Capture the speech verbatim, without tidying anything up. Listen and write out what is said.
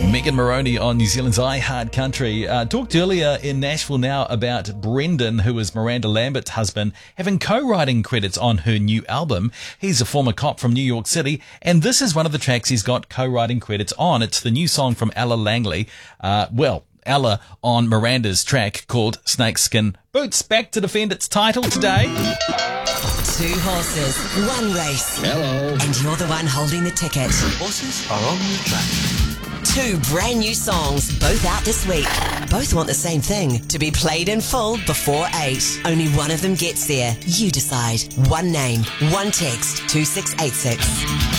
Megan Moroney on New Zealand's iHeart Country. Uh, talked earlier in Nashville now about Brendan, who is Miranda Lambert's husband, having co-writing credits on her new album. He's a former cop from New York City, and this is one of the tracks he's got co-writing credits on. It's the new song from Ella Langley. Uh, well, Ella on Miranda's track called Snakeskin Boots, back to defend its title today. Two horses, one race. Hello. And you're the one holding the ticket. Horses are on the track. Two brand new songs, both out this week. Both want the same thing, to be played in full before eight. Only one of them gets there. You decide. One name, one text, two six eight six.